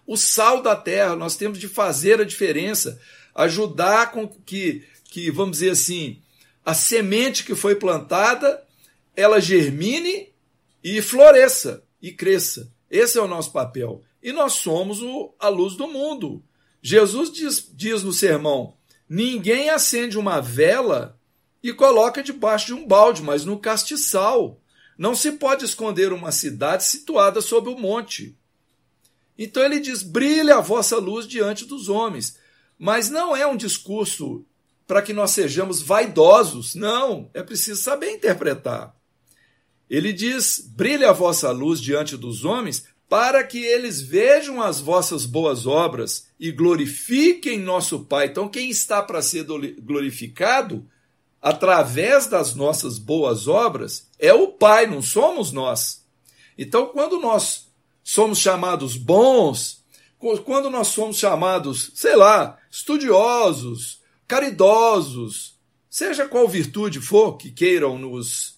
o sal da terra, nós temos de fazer a diferença, ajudar com que vamos dizer assim, a semente que foi plantada, ela germine e floresça e cresça. Esse é o nosso papel. E nós somos a luz do mundo. Jesus diz no sermão, ninguém acende uma vela e coloca debaixo de um balde, mas no castiçal. Não se pode esconder uma cidade situada sob o monte. Então ele diz, brilha a vossa luz diante dos homens. Mas não é um discurso para que nós sejamos vaidosos. Não, é preciso saber interpretar. Ele diz, brilha a vossa luz diante dos homens, para que eles vejam as vossas boas obras e glorifiquem nosso Pai. Então quem está para ser glorificado através das nossas boas obras é o Pai, não somos nós. Então quando nós somos chamados bons, quando nós somos chamados, sei lá, estudiosos, caridosos, seja qual virtude for que queiram nos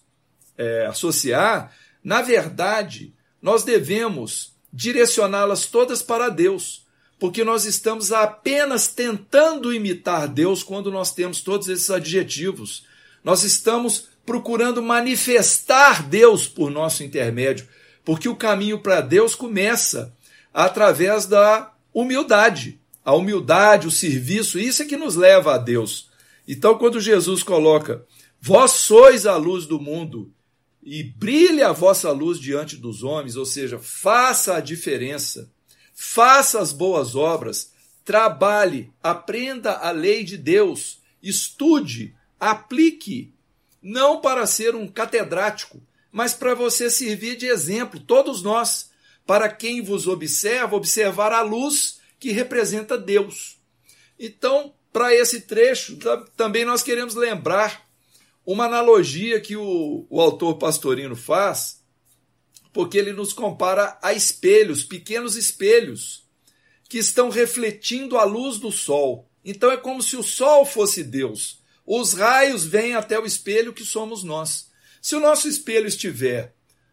associar, na verdade, nós devemos direcioná-las todas para Deus, porque nós estamos apenas tentando imitar Deus quando nós temos todos esses adjetivos. Nós estamos procurando manifestar Deus por nosso intermédio, porque o caminho para Deus começa através da humildade. A humildade, o serviço, isso é que nos leva a Deus. Então, quando Jesus coloca, vós sois a luz do mundo, e brilha a vossa luz diante dos homens, ou seja, faça a diferença, faça as boas obras, trabalhe, aprenda a lei de Deus, estude, aplique, não para ser um catedrático, mas para você servir de exemplo, todos nós, para quem vos observa, observar a luz que representa Deus. Então, para esse trecho, também nós queremos lembrar uma analogia que o autor Pastorino faz, porque ele nos compara a espelhos, pequenos espelhos, que estão refletindo a luz do sol. Então é como se o sol fosse Deus. Os raios vêm até o espelho que somos nós. Se o nosso espelho estiver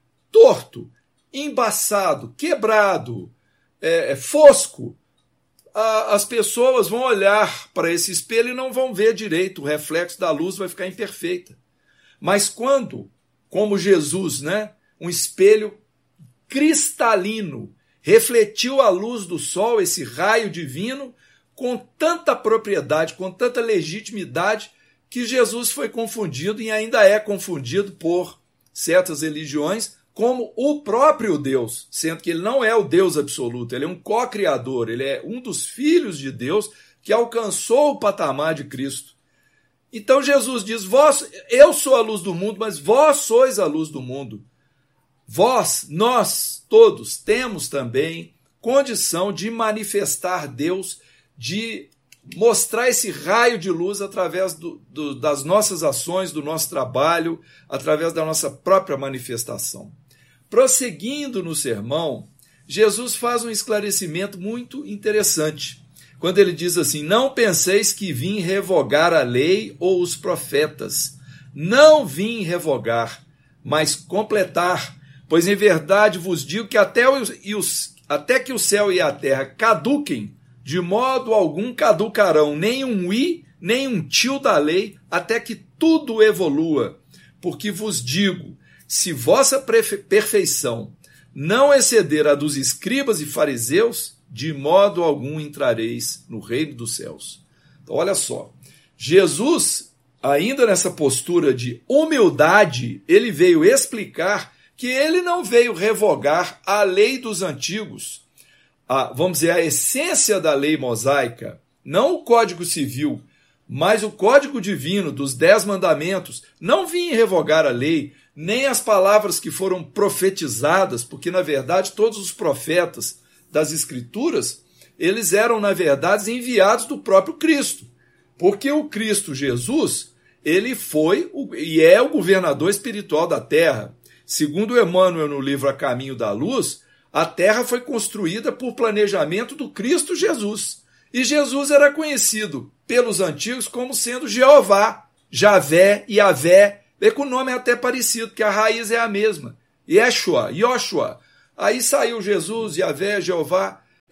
torto, embaçado, quebrado, fosco, as pessoas vão olhar para esse espelho e não vão ver direito, o reflexo da luz vai ficar imperfeita. Mas quando, como Jesus, um espelho cristalino, refletiu a luz do sol, esse raio divino, com tanta propriedade, com tanta legitimidade, que Jesus foi confundido e ainda é confundido por certas religiões como o próprio Deus, sendo que ele não é o Deus absoluto, ele é um co-criador, ele é um dos filhos de Deus que alcançou o patamar de Cristo. Então Jesus diz, eu sou a luz do mundo, mas vós sois a luz do mundo. Nós todos temos também condição de manifestar Deus, de mostrar esse raio de luz através das nossas ações, do nosso trabalho, através da nossa própria manifestação. Prosseguindo no sermão, Jesus faz um esclarecimento muito interessante, quando ele diz assim, não penseis que vim revogar a lei ou os profetas. Não vim revogar, mas completar, pois em verdade vos digo que até que o céu e a terra caduquem, de modo algum caducarão nem um i, nem um tio da lei, até que tudo evolua. Porque vos digo, se vossa perfeição não exceder a dos escribas e fariseus, de modo algum entrareis no reino dos céus. Então, olha só, Jesus, ainda nessa postura de humildade, ele veio explicar que ele não veio revogar a lei dos antigos, vamos dizer, a essência da lei mosaica, não o Código Civil, mas o Código Divino dos 10 mandamentos, não vinha revogar a lei, nem as palavras que foram profetizadas, porque, na verdade, todos os profetas das Escrituras, eles eram, na verdade, enviados do próprio Cristo, porque o Cristo Jesus, ele foi e é o governador espiritual da terra. Segundo Emmanuel, no livro A Caminho da Luz, a terra foi construída por planejamento do Cristo Jesus. E Jesus era conhecido pelos antigos como sendo Jeová, Javé, Yavé, com o nome é até parecido, porque a raiz é a mesma. Yeshua, Yoshua. Aí saiu Jesus, Yavé, Jeová.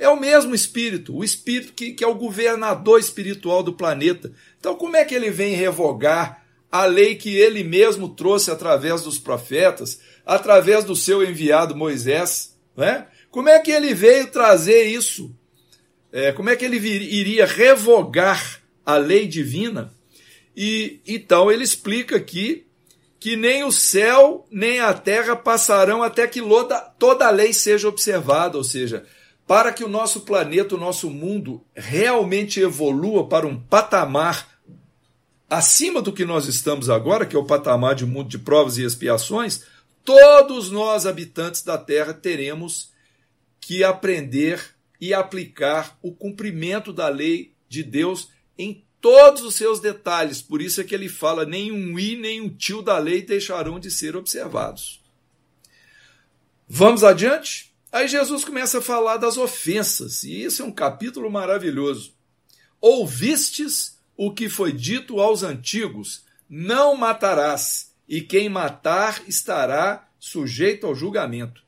É o mesmo Espírito, o Espírito que é o governador espiritual do planeta. Então, como é que ele vem revogar a lei que ele mesmo trouxe através dos profetas, através do seu enviado Moisés? Né? Como é que ele veio trazer isso? Como é que ele iria revogar a lei divina? E então ele explica aqui que nem o céu nem a terra passarão até que toda a lei seja observada, ou seja, para que o nosso planeta, o nosso mundo realmente evolua para um patamar acima do que nós estamos agora, que é o patamar de um mundo de provas e expiações, todos nós, habitantes da Terra, teremos que aprender e aplicar o cumprimento da lei de Deus em todos os seus detalhes. Por isso é que ele fala, nem um i, nem um tio da lei deixarão de ser observados. Vamos adiante? Aí Jesus começa a falar das ofensas, e isso é um capítulo maravilhoso. Ouvistes o que foi dito aos antigos, não matarás, e quem matar estará sujeito ao julgamento.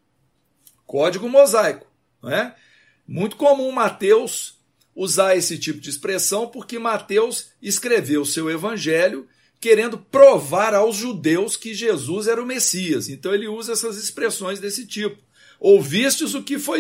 Código mosaico, não é? Muito comum Mateus usar esse tipo de expressão, porque Mateus escreveu seu evangelho querendo provar aos judeus que Jesus era o Messias. Então ele usa essas expressões desse tipo. Ouvistes o que foi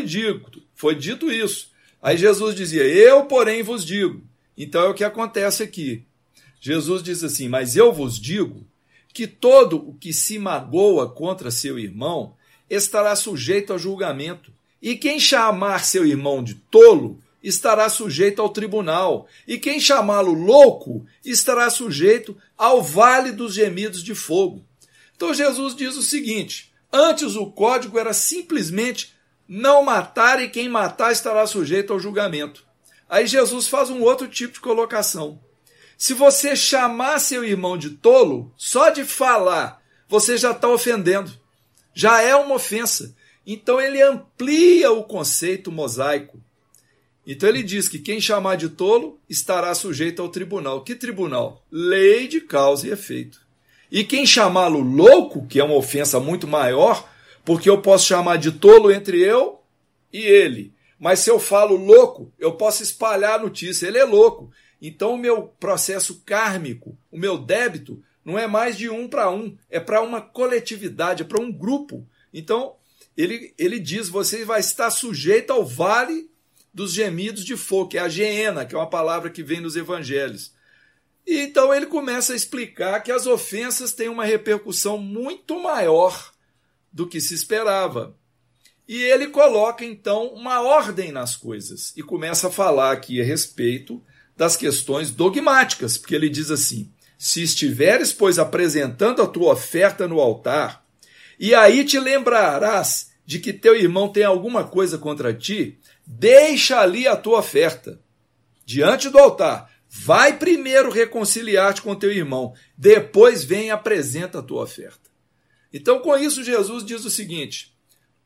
dito isso. Aí Jesus dizia, eu, porém, vos digo. Então é o que acontece aqui. Jesus diz assim, mas eu vos digo que todo o que se magoa contra seu irmão estará sujeito a julgamento. E quem chamar seu irmão de tolo estará sujeito ao tribunal. E quem chamá-lo louco estará sujeito ao vale dos gemidos de fogo. Então Jesus diz o seguinte, antes o código era simplesmente não matar e quem matar estará sujeito ao julgamento. Aí Jesus faz um outro tipo de colocação. Se você chamar seu irmão de tolo, só de falar, você já está ofendendo. Já é uma ofensa. Então ele amplia o conceito mosaico. Então ele diz que quem chamar de tolo estará sujeito ao tribunal. Que tribunal? Lei de causa e efeito. E quem chamá-lo louco, que é uma ofensa muito maior, porque eu posso chamar de tolo entre eu e ele. Mas se eu falo louco, eu posso espalhar a notícia. Ele é louco. Então o meu processo kármico, o meu débito, não é mais de 1 para 1. É para uma coletividade, é para um grupo. Então ele diz, você vai estar sujeito ao vale dos gemidos de fogo, que é a geena, que é uma palavra que vem nos evangelhos. E então ele começa a explicar que as ofensas têm uma repercussão muito maior do que se esperava. E ele coloca, então, uma ordem nas coisas e começa a falar aqui a respeito das questões dogmáticas, porque ele diz assim, se estiveres, pois, apresentando a tua oferta no altar, e aí te lembrarás de que teu irmão tem alguma coisa contra ti, deixa ali a tua oferta, diante do altar. Vai primeiro reconciliar-te com teu irmão, depois vem e apresenta a tua oferta. Então, com isso, Jesus diz o seguinte,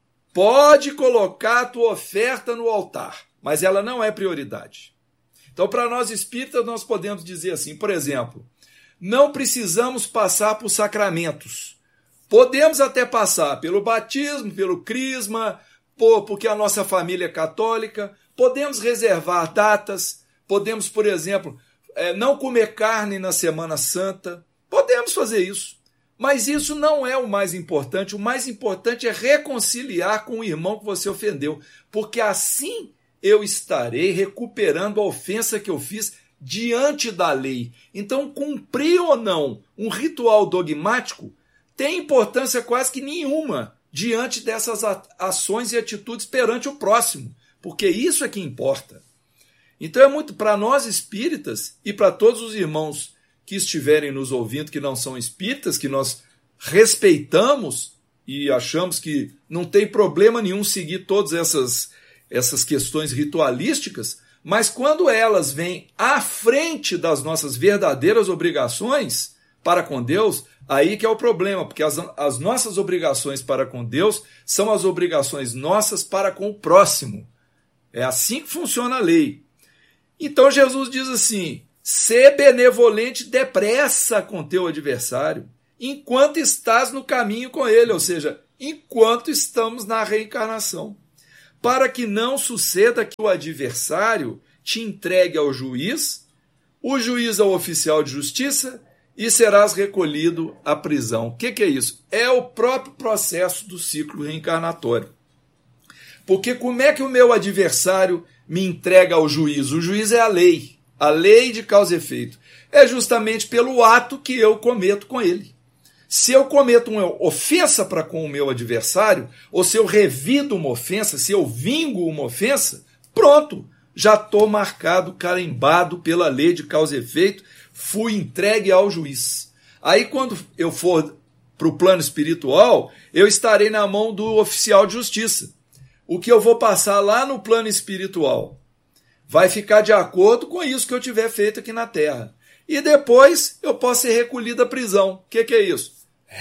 pode colocar a tua oferta no altar, mas ela não é prioridade. Então, para nós espíritas, nós podemos dizer assim, por exemplo, não precisamos passar por sacramentos. Podemos até passar pelo batismo, pelo crisma, porque a nossa família é católica, podemos reservar datas, podemos, por exemplo, não comer carne na Semana Santa, podemos fazer isso. Mas isso não é o mais importante é reconciliar com o irmão que você ofendeu, porque assim eu estarei recuperando a ofensa que eu fiz diante da lei. Então, cumprir ou não um ritual dogmático tem importância quase que nenhuma diante dessas ações e atitudes perante o próximo, porque isso é que importa. Então é muito para nós espíritas e para todos os irmãos que estiverem nos ouvindo, que não são espíritas, que nós respeitamos e achamos que não tem problema nenhum seguir todas essas questões ritualísticas, mas quando elas vêm à frente das nossas verdadeiras obrigações para com Deus, aí que é o problema, porque as nossas obrigações para com Deus são as obrigações nossas para com o próximo. É assim que funciona a lei. Então Jesus diz assim, sê benevolente depressa com teu adversário, enquanto estás no caminho com ele, ou seja, enquanto estamos na reencarnação. para que não suceda que o adversário te entregue ao juiz, o juiz ao oficial de justiça, e serás recolhido à prisão. O que é isso? É o próprio processo do ciclo reencarnatório. Porque como é que o meu adversário me entrega ao juiz? O juiz é a lei de causa e efeito. É justamente pelo ato que eu cometo com ele. Se eu cometo uma ofensa para com o meu adversário, ou se eu revido uma ofensa, se eu vingo uma ofensa, pronto, já estou marcado, carimbado pela lei de causa e efeito, fui entregue ao juiz. Aí quando eu for para o plano espiritual, eu estarei na mão do oficial de justiça. O que eu vou passar lá no plano espiritual vai ficar de acordo com isso que eu tiver feito aqui na Terra. E depois eu posso ser recolhido à prisão. O que é isso?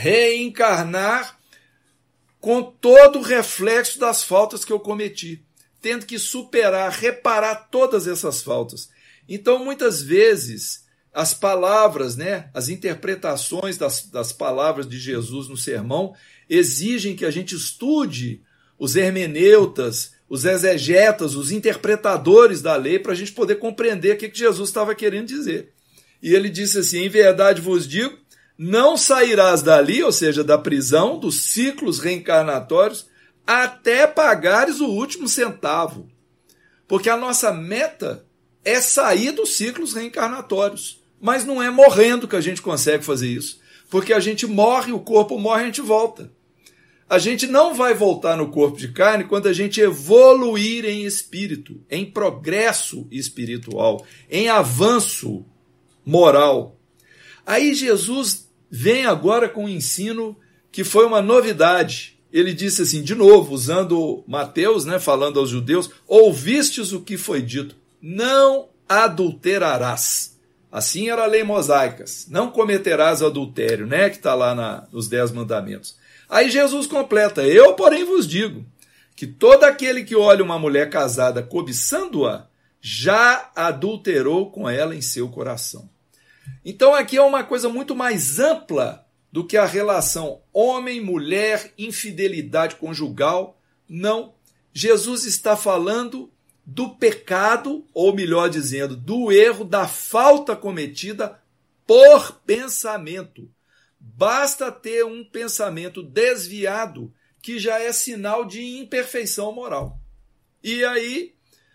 Reencarnar com todo o reflexo das faltas que eu cometi, tendo que superar, reparar todas essas faltas. Então, muitas vezes, as palavras, as interpretações das palavras de Jesus no sermão exigem que a gente estude os hermeneutas, os exegetas, os interpretadores da lei, para a gente poder compreender o que Jesus estava querendo dizer. E ele disse assim: em verdade vos digo, não sairás dali, ou seja, da prisão, dos ciclos reencarnatórios, até pagares o último centavo. Porque a nossa meta é sair dos ciclos reencarnatórios. Mas não é morrendo que a gente consegue fazer isso. Porque a gente morre, o corpo morre, a gente volta. A gente não vai voltar no corpo de carne quando a gente evoluir em espírito, em progresso espiritual, em avanço moral. Aí Jesus vem agora com um ensino que foi uma novidade. Ele disse assim, de novo, usando Mateus, falando aos judeus: ouvistes o que foi dito, não adulterarás. Assim era a lei mosaica, não cometerás adultério, que está lá nos 10 mandamentos. Aí Jesus completa: eu, porém, vos digo que todo aquele que olha uma mulher casada cobiçando-a, já adulterou com ela em seu coração. Então aqui é uma coisa muito mais ampla do que a relação homem-mulher, infidelidade conjugal. Não. Jesus está falando do pecado, ou melhor dizendo, do erro, da falta cometida por pensamento. Basta ter um pensamento desviado que já é sinal de imperfeição moral. E aí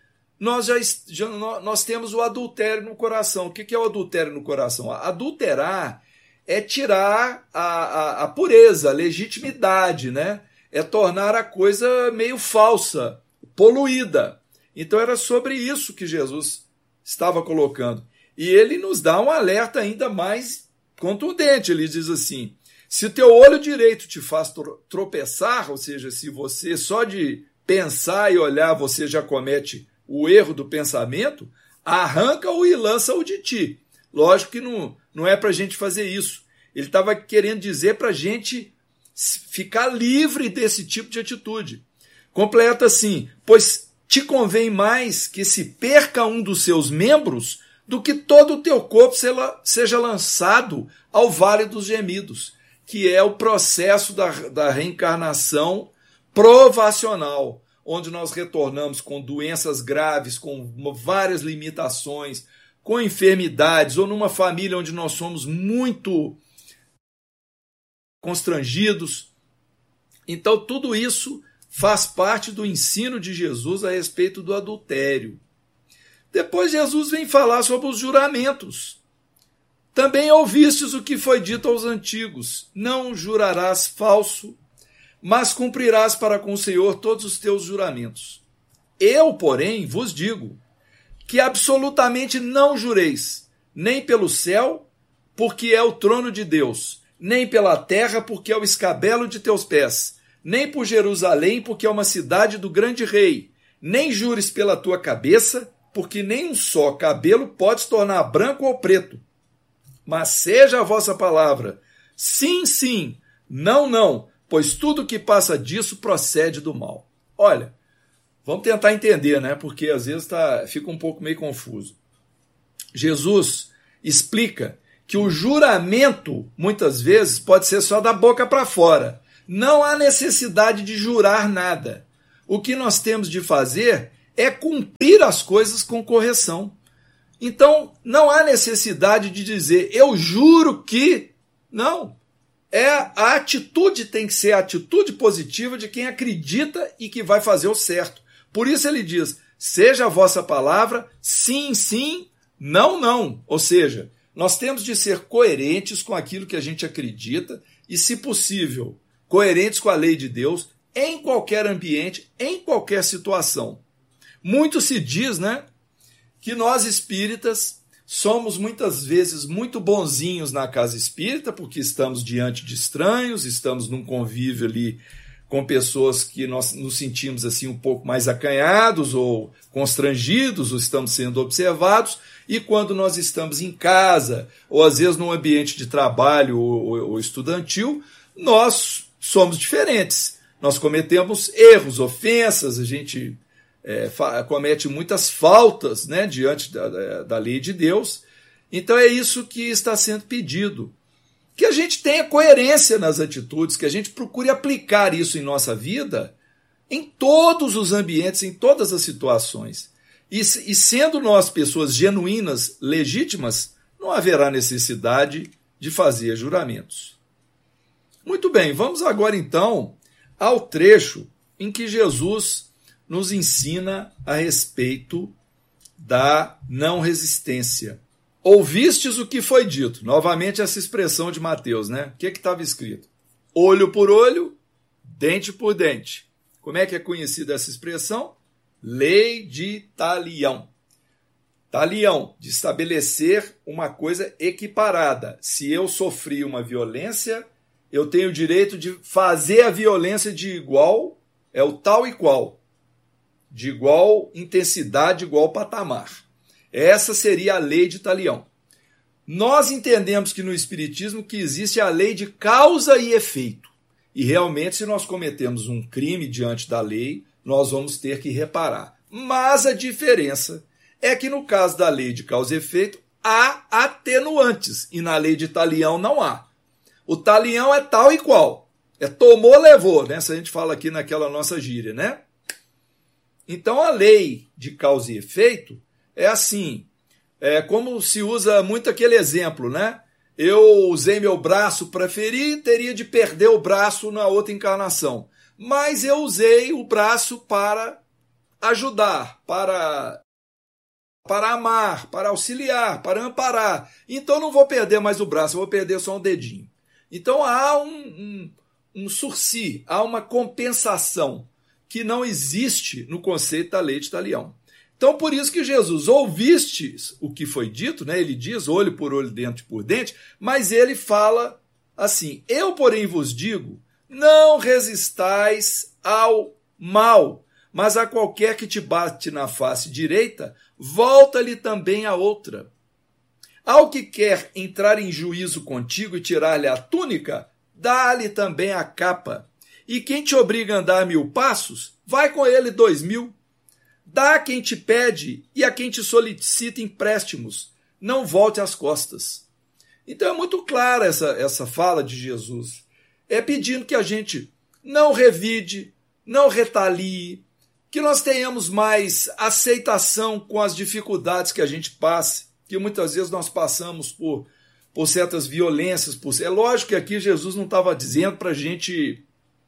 nós temos o adultério no coração. O que é o adultério no coração? Adulterar é tirar a pureza, a legitimidade, É tornar a coisa meio falsa, poluída. Então era sobre isso que Jesus estava colocando. E ele nos dá um alerta ainda mais contundente. Ele diz assim: se o teu olho direito te faz tropeçar, ou seja, se você só de pensar e olhar você já comete o erro do pensamento, arranca-o e lança-o de ti. Lógico que não é para a gente fazer isso. Ele estava querendo dizer para a gente ficar livre desse tipo de atitude. Completa assim: pois te convém mais que se perca um dos seus membros do que todo o teu corpo seja lançado ao vale dos gemidos, que é o processo da reencarnação provacional, onde nós retornamos com doenças graves, com várias limitações, com enfermidades, ou numa família onde nós somos muito constrangidos. Então, tudo isso faz parte do ensino de Jesus a respeito do adultério. Depois Jesus vem falar sobre os juramentos. Também ouvistes o que foi dito aos antigos: não jurarás falso, mas cumprirás para com o Senhor todos os teus juramentos. Eu, porém, vos digo que absolutamente não jureis, nem pelo céu, porque é o trono de Deus, nem pela terra, porque é o escabelo de teus pés, nem por Jerusalém, porque é uma cidade do grande rei, nem jures pela tua cabeça, porque nem um só cabelo pode se tornar branco ou preto. Mas seja a vossa palavra sim, sim, não, não, pois tudo que passa disso procede do mal. Olha, vamos tentar entender, porque às vezes fica um pouco meio confuso. Jesus explica que o juramento, muitas vezes, pode ser só da boca para fora. Não há necessidade de jurar nada. O que nós temos de fazer é cumprir as coisas com correção. Então, não há necessidade de dizer, eu juro que... Não. A atitude tem que ser a atitude positiva de quem acredita e que vai fazer o certo. Por isso ele diz, seja a vossa palavra, sim, sim, não, não. Ou seja, nós temos de ser coerentes com aquilo que a gente acredita e, se possível, coerentes com a lei de Deus em qualquer ambiente, em qualquer situação. Muito se diz, né, que nós espíritas somos muitas vezes muito bonzinhos na casa espírita, porque estamos diante de estranhos, estamos num convívio ali com pessoas que nós nos sentimos assim um pouco mais acanhados ou constrangidos, ou estamos sendo observados, e quando nós estamos em casa, ou às vezes num ambiente de trabalho ou estudantil, nós somos diferentes. Nós cometemos erros, ofensas, a gente comete muitas faltas, né, diante da lei de Deus. Então é isso que está sendo pedido. Que a gente tenha coerência nas atitudes, que a gente procure aplicar isso em nossa vida, em todos os ambientes, em todas as situações. E sendo nós pessoas genuínas, legítimas, não haverá necessidade de fazer juramentos. Muito bem, vamos agora então ao trecho em que Jesus nos ensina a respeito da não resistência. Ouvistes o que foi dito. Novamente essa expressão de Mateus, né? O que estava escrito? Olho por olho, dente por dente. Como é que é conhecida essa expressão? Lei de talião. Talião, de estabelecer uma coisa equiparada. Se eu sofri uma violência, eu tenho o direito de fazer a violência de igual, é o tal e qual, de igual intensidade, igual patamar. Essa seria a lei de talião. Nós entendemos que no Espiritismo que existe a lei de causa e efeito. E realmente, se nós cometemos um crime diante da lei, nós vamos ter que reparar. Mas a diferença é que no caso da lei de causa e efeito, há atenuantes. E na lei de talião não há. O talião é tal e qual. É tomou, levou, né? Se a gente fala aqui naquela nossa gíria, né? Então a lei de causa e efeito é assim, como se usa muito aquele exemplo, né? Eu usei meu braço para ferir, teria de perder o braço na outra encarnação. Mas eu usei o braço para ajudar, para amar, para auxiliar, para amparar. Então não vou perder mais o braço, eu vou perder só um dedinho. Então há um sursi, há uma compensação que não existe no conceito da lei de talião. Então, por isso que Jesus, ouviste o que foi dito, né? Ele diz olho por olho, dente por dente, mas ele fala assim, eu, porém, vos digo, não resistais ao mal, mas a qualquer que te bate na face direita, volta-lhe também a outra. Ao que quer entrar em juízo contigo e tirar-lhe a túnica, dá-lhe também a capa. E quem te obriga a andar 1000 passos, vai com ele 2000. Dá a quem te pede e a quem te solicita empréstimos. Não volte as costas. Então é muito clara essa fala de Jesus. É pedindo que a gente não revide, não retalie, que nós tenhamos mais aceitação com as dificuldades que a gente passe, que muitas vezes nós passamos por certas violências. É lógico que aqui Jesus não estava dizendo para a gente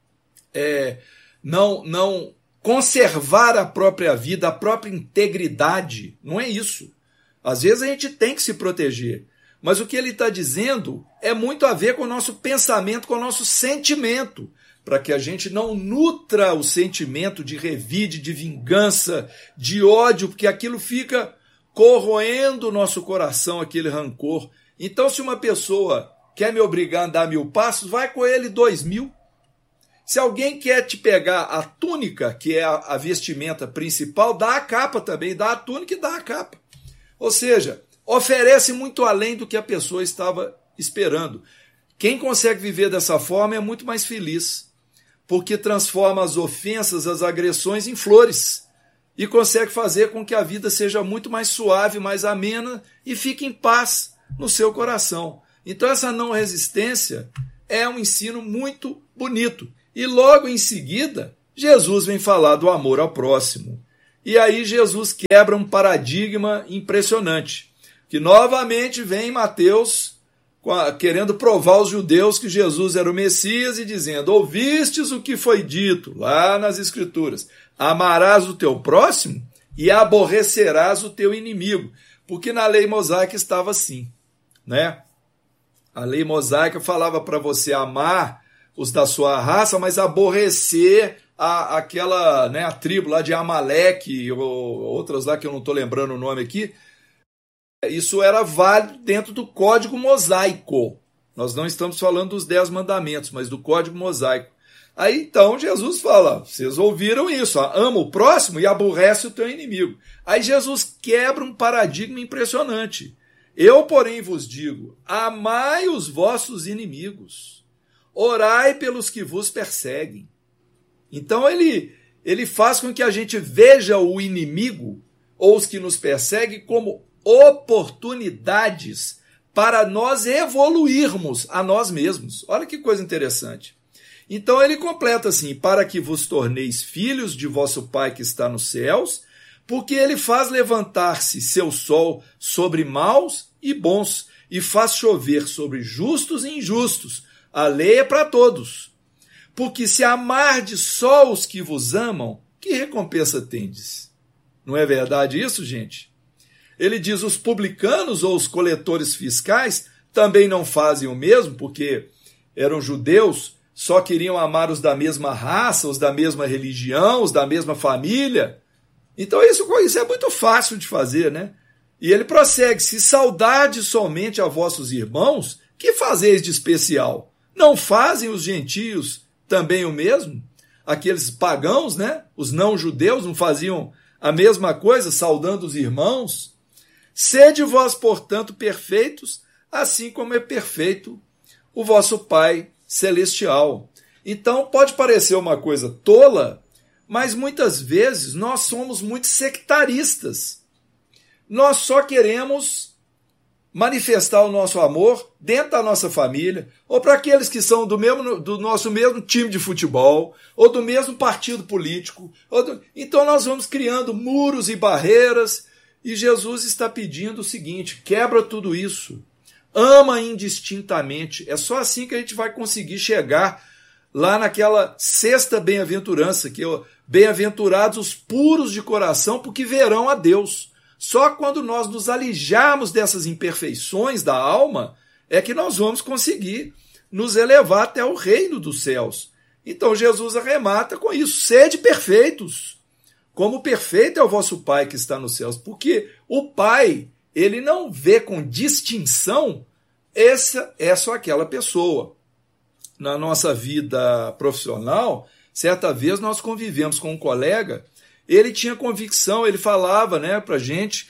não conservar a própria vida, a própria integridade. Não é isso. Às vezes a gente tem que se proteger. Mas o que ele está dizendo é muito a ver com o nosso pensamento, com o nosso sentimento, para que a gente não nutra o sentimento de revide, de vingança, de ódio, porque aquilo fica corroendo o nosso coração, aquele rancor. Então, se uma pessoa quer me obrigar a andar 1000 passos, vai com ele 2000. Se alguém quer te pegar a túnica, que é a vestimenta principal, dá a capa também, dá a túnica e dá a capa. Ou seja, oferece muito além do que a pessoa estava esperando. Quem consegue viver dessa forma é muito mais feliz, porque transforma as ofensas, as agressões em flores e consegue fazer com que a vida seja muito mais suave, mais amena e fique em paz no seu coração. Então essa não resistência é um ensino muito bonito. E logo em seguida, Jesus vem falar do amor ao próximo. E aí Jesus quebra um paradigma impressionante, que novamente vem Mateus querendo provar aos judeus que Jesus era o Messias e dizendo: ouvistes o que foi dito lá nas Escrituras, amarás o teu próximo e aborrecerás o teu inimigo, porque na lei mosaica estava assim, né? A lei mosaica falava para você amar os da sua raça, mas aborrecer aquela, né, a tribo lá de Amaleque, ou outras lá que eu não estou lembrando o nome aqui. Isso era válido dentro do Código Mosaico. Nós não estamos falando dos 10 mandamentos, mas do Código Mosaico. Aí então Jesus fala: vocês ouviram isso, ó, ama o próximo e aborrece o teu inimigo. Aí Jesus quebra um paradigma impressionante. Eu, porém, vos digo: amai os vossos inimigos, orai pelos que vos perseguem. Então ele faz com que a gente veja o inimigo ou os que nos perseguem como oportunidades para nós evoluirmos a nós mesmos. Olha que coisa interessante. Então ele completa assim: para que vos torneis filhos de vosso Pai que está nos céus, porque ele faz levantar-se seu sol sobre maus e bons, e faz chover sobre justos e injustos. A lei é para todos. Porque se amardes só os que vos amam, que recompensa tendes? Não é verdade isso, gente? Ele diz: os publicanos ou os coletores fiscais também não fazem o mesmo, porque eram judeus, só queriam amar os da mesma raça, os da mesma religião, os da mesma família. Então isso é muito fácil de fazer, né? E ele prossegue: se saudades somente a vossos irmãos, que fazeis de especial? Não fazem os gentios também o mesmo? Aqueles pagãos, né? Os não-judeus não faziam a mesma coisa, saudando os irmãos? Sede vós, portanto, perfeitos, assim como é perfeito o vosso Pai celestial. Então, pode parecer uma coisa tola, mas muitas vezes nós somos muito sectaristas. Nós só queremos manifestar o nosso amor dentro da nossa família, ou para aqueles que são do nosso mesmo time de futebol, ou do mesmo partido político. Então nós vamos criando muros e barreiras, e Jesus está pedindo o seguinte: quebra tudo isso, ama indistintamente. É só assim que a gente vai conseguir chegar lá naquela sexta bem-aventurança, que é bem-aventurados os puros de coração, porque verão a Deus. Só quando nós nos alijarmos dessas imperfeições da alma é que nós vamos conseguir nos elevar até o reino dos céus. Então Jesus arremata com isso: sede perfeitos, como perfeito é o vosso Pai que está nos céus. Porque o Pai, ele não vê com distinção essa ou aquela pessoa. Na nossa vida profissional, certa vez nós convivemos com um colega. Ele tinha convicção, ele falava, né, para a gente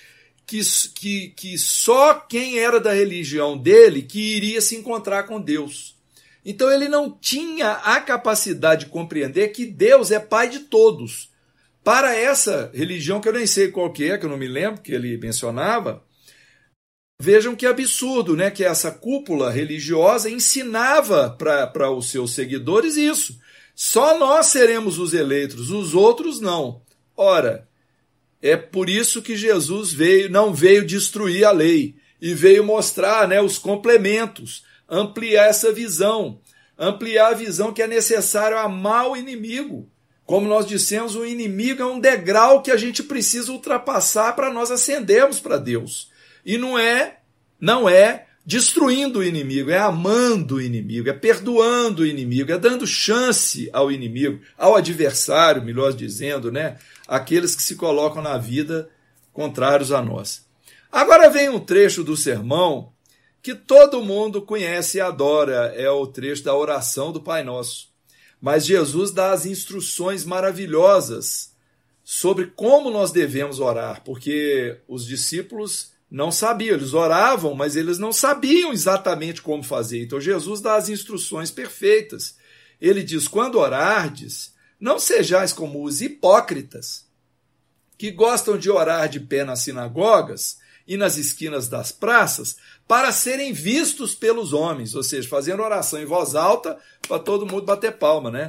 que só quem era da religião dele que iria se encontrar com Deus. Então ele não tinha a capacidade de compreender que Deus é Pai de todos. Para essa religião, que eu nem sei qual que eu não me lembro, que ele mencionava, vejam que absurdo, né, que essa cúpula religiosa ensinava para os seus seguidores isso. Só nós seremos os eleitos, os outros não. Ora, é por isso que Jesus não veio destruir a lei, e veio mostrar, né, os complementos, ampliar essa visão, ampliar a visão que é necessário amar o inimigo. Como nós dissemos, o inimigo é um degrau que a gente precisa ultrapassar para nós ascendermos para Deus. E não é destruindo o inimigo, é amando o inimigo, é perdoando o inimigo, é dando chance ao inimigo, ao adversário, melhor dizendo, né? Aqueles que se colocam na vida contrários a nós. Agora vem um trecho do sermão que todo mundo conhece e adora, é o trecho da oração do Pai Nosso. Mas Jesus dá as instruções maravilhosas sobre como nós devemos orar, porque os discípulos não sabiam, eles oravam, mas eles não sabiam exatamente como fazer. Então Jesus dá as instruções perfeitas. Ele diz: quando orardes, não sejais como os hipócritas, que gostam de orar de pé nas sinagogas e nas esquinas das praças, para serem vistos pelos homens, ou seja, fazendo oração em voz alta para todo mundo bater palma, né?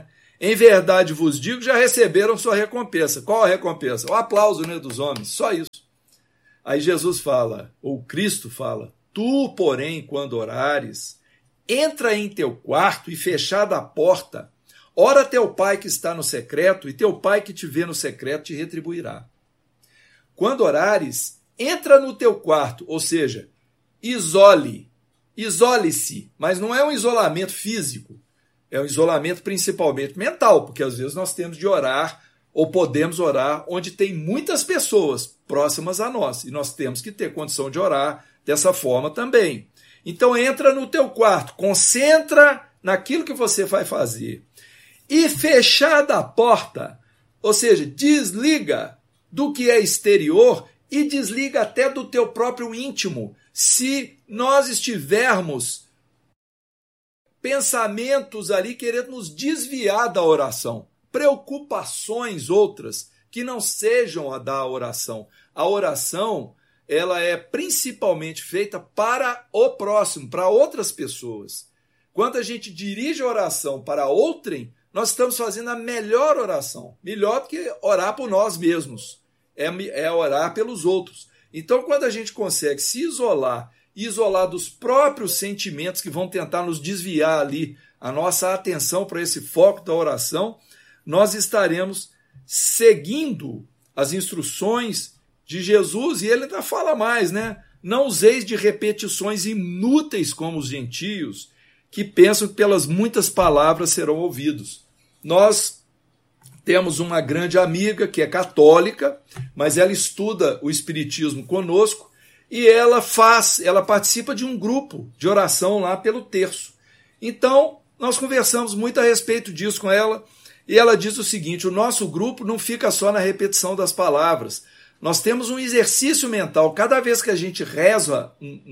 Em verdade vos digo, já receberam sua recompensa. Qual a recompensa? O aplauso, né, dos homens, só isso. Aí Jesus fala, ou Cristo fala, tu, porém, quando orares, entra em teu quarto e fechada a porta, ora teu pai que está no secreto, e teu pai que te vê no secreto te retribuirá. Quando orares, entra no teu quarto, ou seja, isole-se, mas não é um isolamento físico, é um isolamento principalmente mental, porque às vezes nós temos de orar, ou podemos orar, onde tem muitas pessoas próximas a nós, e nós temos que ter condição de orar dessa forma também. Então entra no teu quarto, concentra naquilo que você vai fazer, e fechada a porta, ou seja, desliga do que é exterior e desliga até do teu próprio íntimo, se nós estivermos pensamentos ali querendo nos desviar da oração, preocupações outras que não sejam a da oração. A oração, ela é principalmente feita para o próximo, para outras pessoas. Quando a gente dirige a oração para outrem, nós estamos fazendo a melhor oração, melhor do que orar por nós mesmos, é orar pelos outros. Então, quando a gente consegue se isolar dos próprios sentimentos que vão tentar nos desviar ali a nossa atenção para esse foco da oração, nós estaremos seguindo as instruções de Jesus, e ele ainda fala mais, né? Não useis de repetições inúteis como os gentios, que pensam que pelas muitas palavras serão ouvidos. Nós temos uma grande amiga que é católica, mas ela estuda o Espiritismo conosco, e ela participa de um grupo de oração lá pelo terço. Então, nós conversamos muito a respeito disso com ela, e ela diz o seguinte: o nosso grupo não fica só na repetição das palavras, nós temos um exercício mental. Cada vez que a gente reza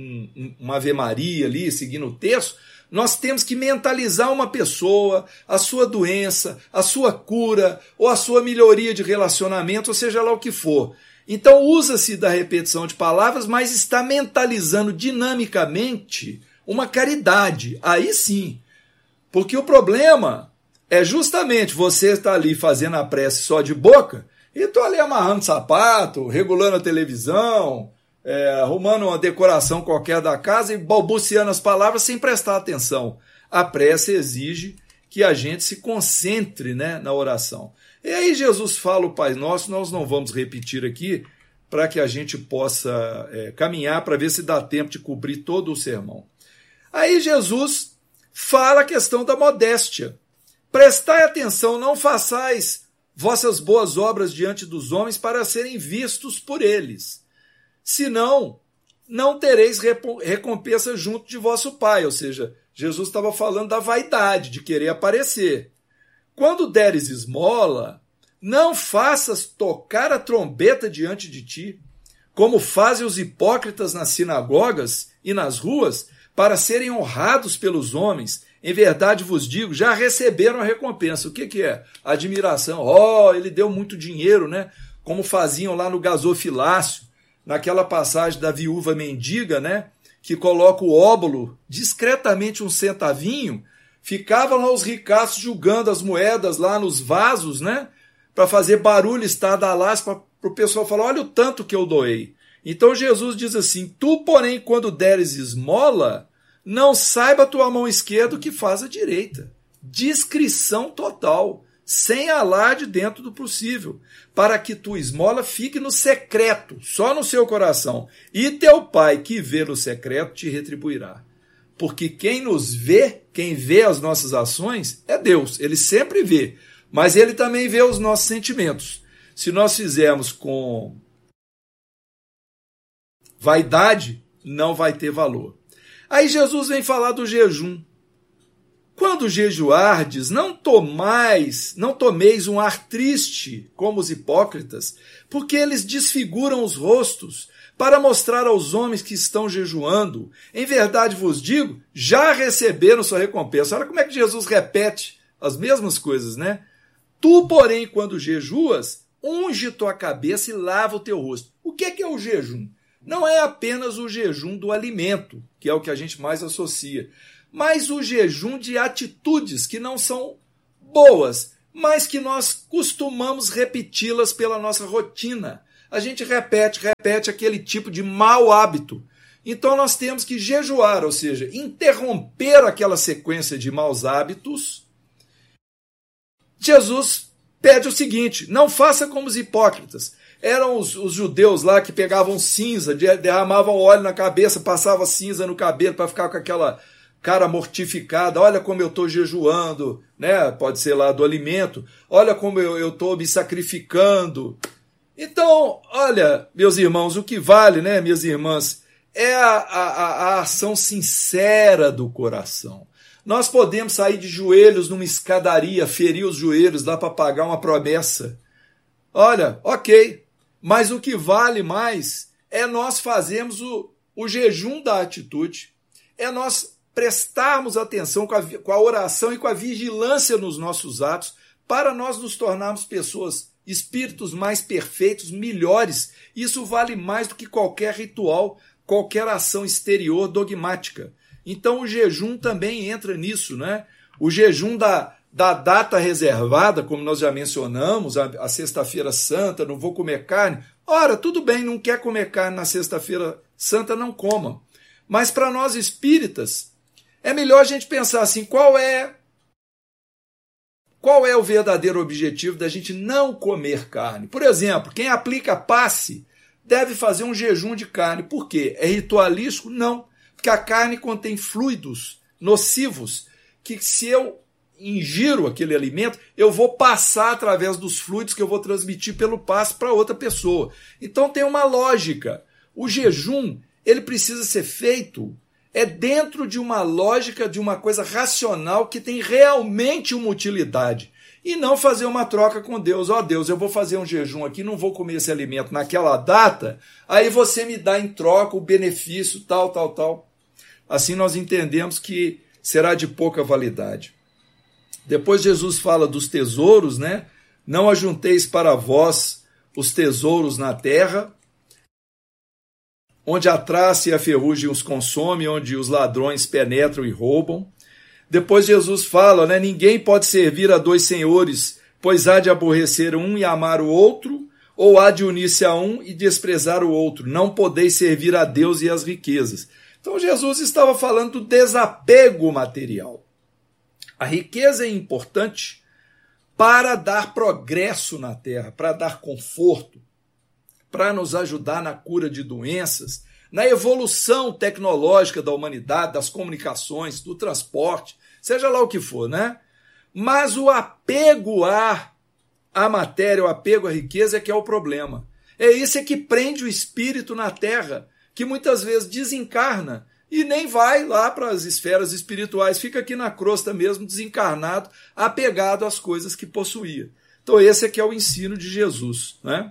uma Ave Maria ali, seguindo o terço, nós temos que mentalizar uma pessoa, a sua doença, a sua cura, ou a sua melhoria de relacionamento, ou seja lá o que for. Então usa-se da repetição de palavras, mas está mentalizando dinamicamente uma caridade. Aí sim. Porque o problema é justamente você estar ali fazendo a prece só de boca, e estou ali amarrando sapato, regulando a televisão, arrumando uma decoração qualquer da casa e balbuciando as palavras sem prestar atenção. A prece exige que a gente se concentre, né, na oração. E aí Jesus fala o Pai Nosso, nós não vamos repetir aqui, para que a gente possa caminhar para ver se dá tempo de cobrir todo o sermão. Aí Jesus fala a questão da modéstia. Prestai atenção, não façais vossas boas obras diante dos homens para serem vistos por eles. Senão, não tereis recompensa junto de vosso Pai. Ou seja, Jesus estava falando da vaidade, de querer aparecer. Quando deres esmola, não faças tocar a trombeta diante de ti, como fazem os hipócritas nas sinagogas e nas ruas, para serem honrados pelos homens. Em verdade vos digo, já receberam a recompensa. O que é? Admiração. Ele deu muito dinheiro, né? Como faziam lá no gasofilácio, naquela passagem da viúva mendiga, né? Que coloca o óbolo, discretamente um centavinho, ficavam lá os ricaços julgando as moedas lá nos vasos, né? Para fazer barulho, estardalhaço, para o pessoal falar, olha o tanto que eu doei. Então Jesus diz assim, tu, porém, quando deres esmola, não saiba a tua mão esquerda o que faz a direita. Discrição total, sem alarde dentro do possível, para que tua esmola fique no secreto, só no seu coração, e teu Pai que vê no secreto te retribuirá. Porque quem nos vê, quem vê as nossas ações, é Deus. Ele sempre vê, mas ele também vê os nossos sentimentos. Se nós fizermos com vaidade, não vai ter valor. Aí Jesus vem falar do jejum. Quando jejuardes, não tomeis um ar triste, como os hipócritas, porque eles desfiguram os rostos, para mostrar aos homens que estão jejuando. Em verdade vos digo, já receberam sua recompensa. Olha como é que Jesus repete as mesmas coisas, né? Tu, porém, quando jejuas, unge tua cabeça e lava o teu rosto. O que é o jejum? Não é apenas o jejum do alimento, que é o que a gente mais associa, mas o jejum de atitudes que não são boas, mas que nós costumamos repeti-las pela nossa rotina. A gente repete aquele tipo de mau hábito. Então nós temos que jejuar, ou seja, interromper aquela sequência de maus hábitos. Jesus pede o seguinte: não faça como os hipócritas. Eram os judeus lá que pegavam cinza, derramavam óleo na cabeça, passavam cinza no cabelo para ficar com aquela cara mortificada. Olha como eu estou jejuando, né? Pode ser lá do alimento. Olha como eu estou me sacrificando. Então, olha, meus irmãos, o que vale, né, minhas irmãs, é a ação sincera do coração. Nós podemos sair de joelhos numa escadaria, ferir os joelhos lá para pagar uma promessa. Olha, ok, mas o que vale mais é nós fazermos o jejum da atitude, é nós prestarmos atenção com a oração e com a vigilância nos nossos atos para nós nos tornarmos pessoas, espíritos mais perfeitos, melhores. Isso vale mais do que qualquer ritual, qualquer ação exterior dogmática. Então o jejum também entra nisso, né? O jejum da data reservada, como nós já mencionamos, a Sexta-feira Santa, não vou comer carne. Ora, tudo bem, não quer comer carne na Sexta-feira Santa, não coma. Mas para nós espíritas, é melhor a gente pensar assim, qual é o verdadeiro objetivo da gente não comer carne? Por exemplo, quem aplica passe deve fazer um jejum de carne. Por quê? É ritualístico? Não. Porque a carne contém fluidos nocivos que, se eu ingiro aquele alimento, eu vou passar através dos fluidos que eu vou transmitir pelo passe para outra pessoa. Então tem uma lógica. O jejum, ele precisa ser feito dentro de uma lógica, de uma coisa racional que tem realmente uma utilidade. E não fazer uma troca com Deus. Ó Deus, eu vou fazer um jejum aqui, não vou comer esse alimento naquela data, aí você me dá em troca o benefício, tal. Assim nós entendemos que será de pouca validade. Depois Jesus fala dos tesouros, né? Não ajunteis para vós os tesouros na terra, onde a traça e a ferrugem os consomem, onde os ladrões penetram e roubam. Depois Jesus fala, né? Ninguém pode servir a dois senhores, pois há de aborrecer um e amar o outro, ou há de unir-se a um e desprezar o outro. Não podeis servir a Deus e às riquezas. Então Jesus estava falando do desapego material. A riqueza é importante para dar progresso na terra, para dar conforto, para nos ajudar na cura de doenças, na evolução tecnológica da humanidade, das comunicações, do transporte, seja lá o que for, né? Mas o apego à matéria, o apego à riqueza é que é o problema. É isso que prende o espírito na terra, que muitas vezes desencarna e nem vai lá para as esferas espirituais, fica aqui na crosta mesmo, desencarnado, apegado às coisas que possuía. Então esse é que é o ensino de Jesus, né?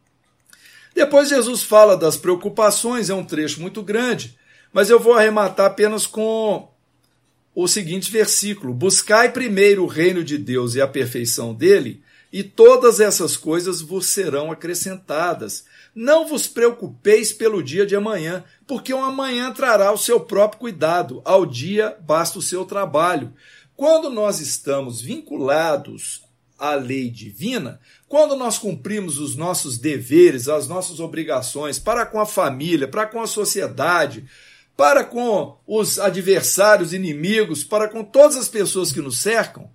Depois Jesus fala das preocupações, é um trecho muito grande, mas eu vou arrematar apenas com o seguinte versículo: buscai primeiro o reino de Deus e a perfeição dele, e todas essas coisas vos serão acrescentadas. Não vos preocupeis pelo dia de amanhã, porque o amanhã trará o seu próprio cuidado. Ao dia basta o seu trabalho. Quando nós estamos vinculados à lei divina, quando nós cumprimos os nossos deveres, as nossas obrigações para com a família, para com a sociedade, para com os adversários, inimigos, para com todas as pessoas que nos cercam,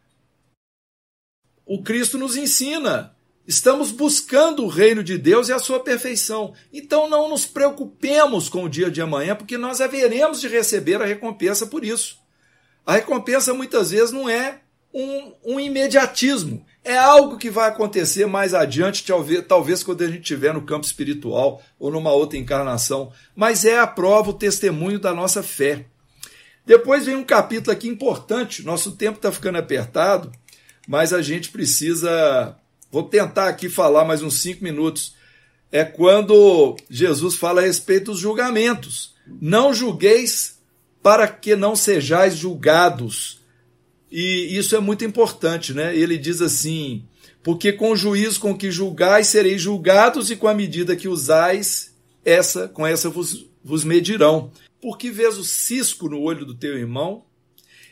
o Cristo nos ensina. Estamos buscando o reino de Deus e a sua perfeição. Então não nos preocupemos com o dia de amanhã, porque nós haveremos de receber a recompensa por isso. A recompensa muitas vezes não é um imediatismo. É algo que vai acontecer mais adiante, talvez quando a gente estiver no campo espiritual ou numa outra encarnação. Mas é a prova, o testemunho da nossa fé. Depois vem um capítulo aqui importante. Nosso tempo está ficando apertado, mas a gente precisa... Vou tentar aqui falar mais uns 5 minutos. É quando Jesus fala a respeito dos julgamentos. Não julgueis para que não sejais julgados. E isso é muito importante, né? Ele diz assim: porque com o juízo com que julgais sereis julgados, e com a medida que usais, com essa vos medirão. Porque vês o cisco no olho do teu irmão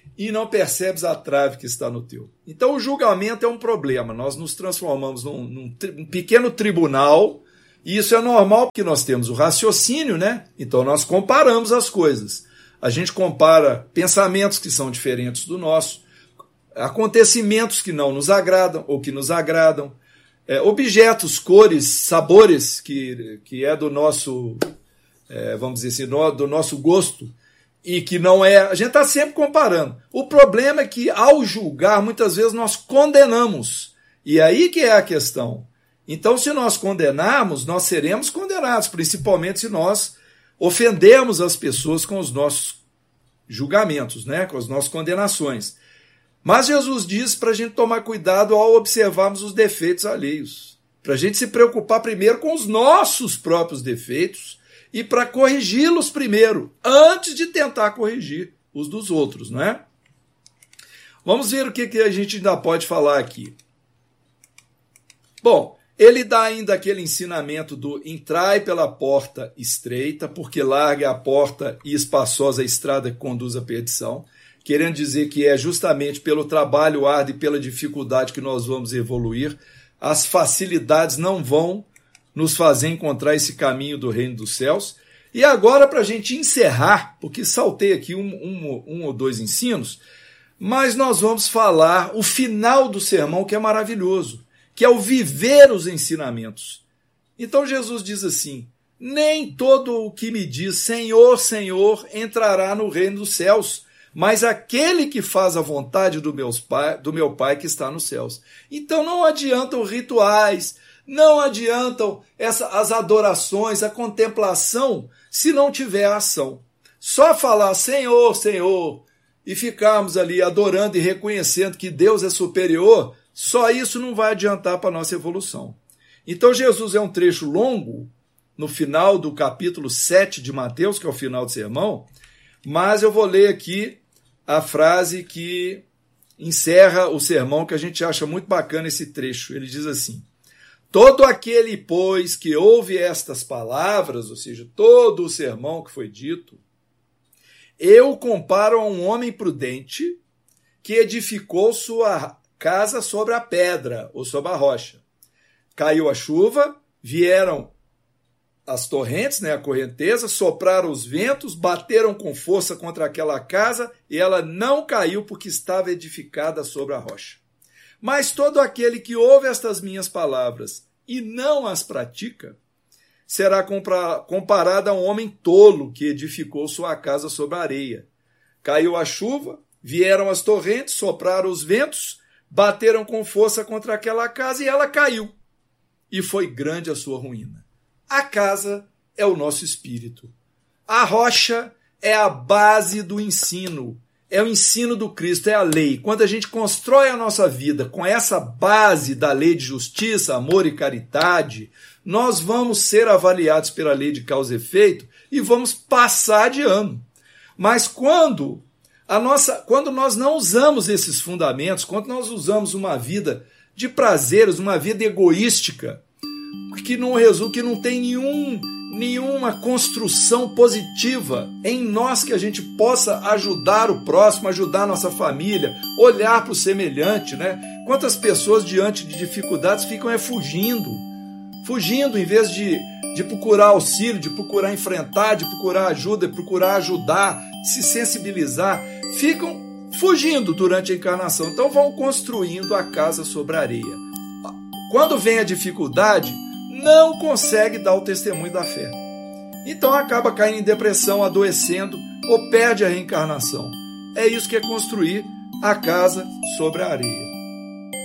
e não percebes a trave que está no teu. Então o julgamento é um problema. Nós nos transformamos num pequeno tribunal, e isso é normal porque nós temos o raciocínio, né? Então nós comparamos as coisas. A gente compara pensamentos que são diferentes do nosso, acontecimentos que não nos agradam ou que nos agradam, objetos, cores, sabores que é do nosso, vamos dizer assim, do nosso gosto, e que não é. A gente está sempre comparando. O problema é que, ao julgar, muitas vezes nós condenamos. E aí que é a questão. Então, se nós condenarmos, nós seremos condenados, principalmente se nós ofendemos as pessoas com os nossos julgamentos, né? Com as nossas condenações. Mas Jesus diz para a gente tomar cuidado ao observarmos os defeitos alheios. Para a gente se preocupar primeiro com os nossos próprios defeitos, e para corrigi-los primeiro, antes de tentar corrigir os dos outros, não é? Vamos ver o que a gente ainda pode falar aqui. Bom, ele dá ainda aquele ensinamento do entrai pela porta estreita, porque larga é a porta e espaçosa a estrada que conduz à perdição, querendo dizer que é justamente pelo trabalho árduo e pela dificuldade que nós vamos evoluir. As facilidades não vão nos fazer encontrar esse caminho do reino dos céus. E agora, para a gente encerrar, porque saltei aqui um ou dois ensinos, mas nós vamos falar o final do sermão, que é maravilhoso, que é o viver os ensinamentos. Então Jesus diz assim: nem todo o que me diz Senhor, Senhor entrará no reino dos céus, mas aquele que faz a vontade do meu Pai que está nos céus. Então não adiantam rituais, não adiantam as adorações, a contemplação, se não tiver ação. Só falar Senhor, Senhor, e ficarmos ali adorando e reconhecendo que Deus é superior, só isso não vai adiantar para a nossa evolução. Então Jesus é um trecho longo, no final do capítulo 7 de Mateus, que é o final do sermão, mas eu vou ler aqui a frase que encerra o sermão, que a gente acha muito bacana esse trecho. Ele diz assim: todo aquele, pois, que ouve estas palavras, ou seja, todo o sermão que foi dito, eu comparo a um homem prudente que edificou sua casa sobre a pedra ou sobre a rocha. Caiu a chuva, vieram as torrentes, né, a correnteza, sopraram os ventos, bateram com força contra aquela casa e ela não caiu porque estava edificada sobre a rocha. Mas todo aquele que ouve estas minhas palavras e não as pratica, será comparado a um homem tolo que edificou sua casa sobre a areia. Caiu a chuva, vieram as torrentes, sopraram os ventos, bateram com força contra aquela casa e ela caiu. E foi grande a sua ruína. A casa é o nosso espírito. A rocha é a base do ensino. É o ensino do Cristo, é a lei. Quando a gente constrói a nossa vida com essa base da lei de justiça, amor e caridade, nós vamos ser avaliados pela lei de causa e efeito e vamos passar de ano. Mas quando nós não usamos esses fundamentos, quando nós usamos uma vida de prazeres, uma vida egoística, que não resulta, que não tem nenhuma construção positiva em nós, que a gente possa ajudar o próximo, ajudar a nossa família, olhar para o semelhante, né? Quantas pessoas diante de dificuldades ficam fugindo em vez de procurar auxílio, de procurar enfrentar, de procurar ajuda, de procurar ajudar, se sensibilizar, ficam fugindo durante a encarnação. Então vão construindo a casa sobre a areia. Quando vem a dificuldade, não consegue dar o testemunho da fé. Então acaba caindo em depressão, adoecendo ou perde a reencarnação. É isso que é construir a casa sobre a areia.